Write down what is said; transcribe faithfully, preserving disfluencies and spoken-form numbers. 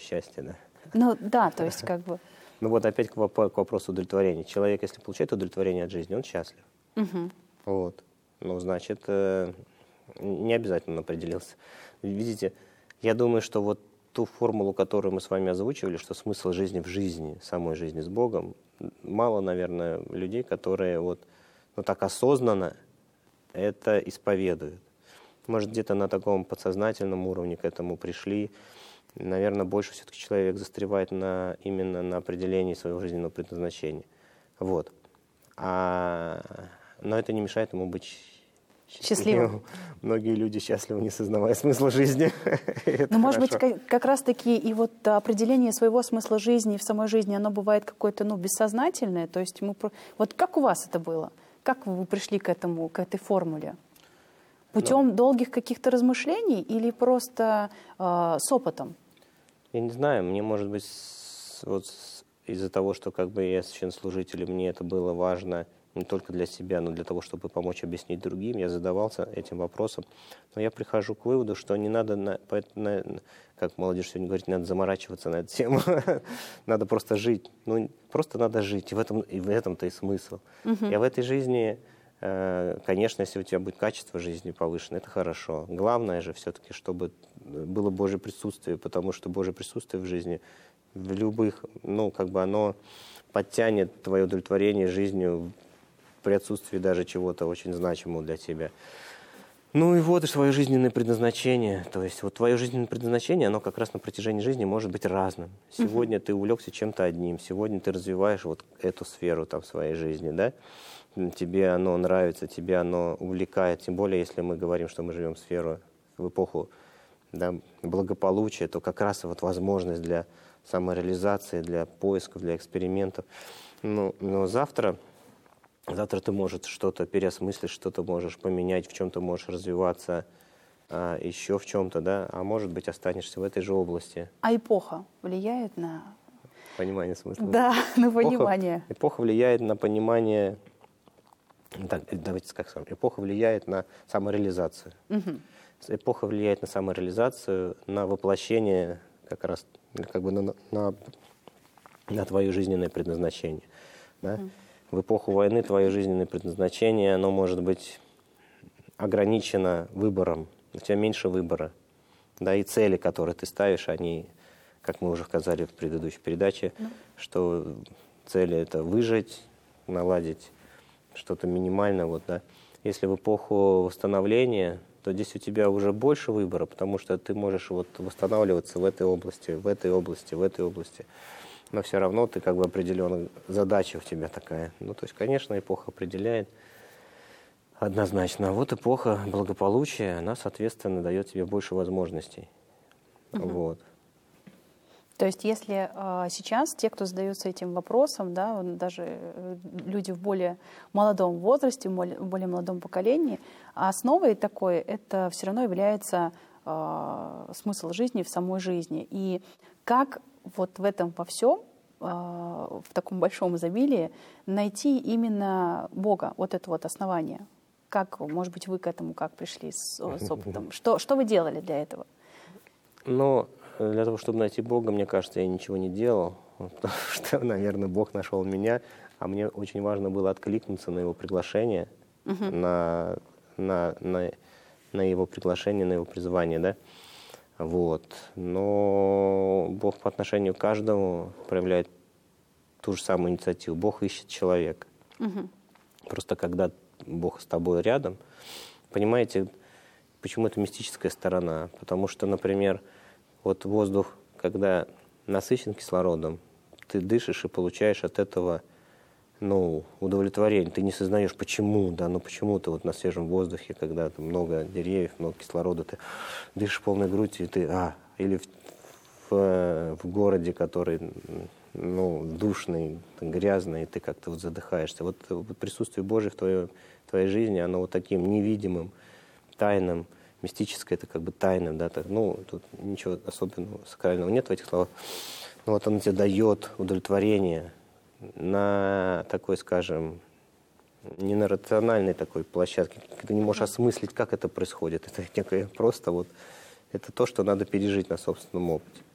счастье, да. Ну да, то есть как бы... Ну вот опять к, воп- к вопросу удовлетворения. Человек, если получает удовлетворение от жизни, он счастлив. Угу. Вот. Ну, значит, э, не обязательно он определился. Видите, я думаю, что вот ту формулу, которую мы с вами озвучивали, что смысл жизни в жизни, самой жизни с Богом, мало, наверное, людей, которые вот, ну, так осознанно это исповедуют. Может, где-то на таком подсознательном уровне к этому пришли. Наверное, больше все-таки человек застревает на, именно на определении своего жизненного предназначения. Вот. А, но это не мешает ему быть счастливым. Многие люди счастливы, не сознавая смысла жизни. Но, может быть, как, как раз-таки и вот определение своего смысла жизни в самой жизни, оно бывает какое-то, ну, бессознательное. То есть мы... Вот как у вас это было? Как вы пришли к этому, к этой формуле? Путем ну, долгих каких-то размышлений или просто э, с опытом? Я не знаю, мне, может быть, с, вот из-за того, что как бы я священнослужитель, мне это было важно не только для себя, но для того, чтобы помочь объяснить другим, я задавался этим вопросом. Но я прихожу к выводу, что не надо, на, на, как молодежь сегодня говорит, не надо заморачиваться на эту тему, надо просто жить. Ну, просто надо жить, и в этом, и в этом-то и смысл. Я в этой жизни... Конечно, если у тебя будет качество жизни повышено, это хорошо. Главное же все-таки, чтобы было Божье присутствие, потому что Божье присутствие в жизни, в любых, ну, как бы оно подтянет твое удовлетворение жизнью при отсутствии даже чего-то очень значимого для тебя. Ну и вот и свое жизненное предназначение. То есть вот твое жизненное предназначение, оно как раз на протяжении жизни может быть разным. Сегодня uh-huh. ты увлекся чем-то одним, сегодня ты развиваешь вот эту сферу там в своей жизни, да? Тебе оно нравится, тебе оно увлекает. Тем более, если мы говорим, что мы живем в сферу, в эпоху, да, благополучия, то как раз вот возможность для самореализации, для поисков, для экспериментов. Ну, но завтра, завтра ты можешь что-то переосмыслить, что-то можешь поменять, в чем-то можешь развиваться, а, еще в чем-то, да, а может быть останешься в этой же области. А эпоха влияет на... Понимание смысла? Да, на понимание. Эпоха, эпоха влияет на понимание... Так, давайте как сам. Эпоха влияет на самореализацию. Угу. Эпоха влияет на самореализацию, на воплощение как раз как бы на, на, на твое жизненное предназначение. Да? Угу. В эпоху войны твое жизненное предназначение, оно может быть ограничено выбором. У тебя меньше выбора. Да, и цели, которые ты ставишь, они, как мы уже сказали в предыдущей передаче, угу. что цели это выжить, наладить что-то минимальное, вот, да. Если в эпоху восстановления, то здесь у тебя уже больше выбора, потому что ты можешь вот восстанавливаться в этой области, в этой области, в этой области. Но все равно ты как бы определенная задача у тебя такая. Ну, то есть, конечно, эпоха определяет однозначно. А вот эпоха благополучия, она, соответственно, дает тебе больше возможностей. Угу. Вот. То есть если э, сейчас те, кто задается этим вопросом, да, даже люди в более молодом возрасте, в более, в более молодом поколении, основой такой это все равно является э, смысл жизни в самой жизни. И как вот в этом во всем, э, в таком большом изобилии, найти именно Бога, вот это вот основание? Как, может быть, вы к этому как пришли с, с опытом? Что, что вы делали для этого? Ну, для того, чтобы найти Бога, мне кажется, я ничего не делал, потому что, наверное, Бог нашел меня, а мне очень важно было откликнуться на Его приглашение, uh-huh. на, на, на, на Его приглашение, на Его призвание, да. Вот. Но Бог по отношению к каждому проявляет ту же самую инициативу. Бог ищет человека. Uh-huh. Просто когда Бог с тобой рядом, понимаете, почему это мистическая сторона? Потому что, например, вот воздух, когда насыщен кислородом, ты дышишь и получаешь от этого, ну, удовлетворение. Ты не сознаешь, почему, да, ну почему ты вот на свежем воздухе, когда там много деревьев, много кислорода, ты дышишь полной грудью, и ты, а, или в, в, в городе, который, ну, душный, грязный, и ты как-то вот задыхаешься. Вот, вот присутствие Божие в твоей, в твоей жизни, оно вот таким невидимым, тайным, мистическое, это как бы тайна, да, так, ну, тут ничего особенного, сакрального нет в этих словах. Но вот оно тебе дает удовлетворение на такой, скажем, не на рациональной такой площадке. Ты не можешь осмыслить, как это происходит. Это некое просто вот, это то, что надо пережить на собственном опыте.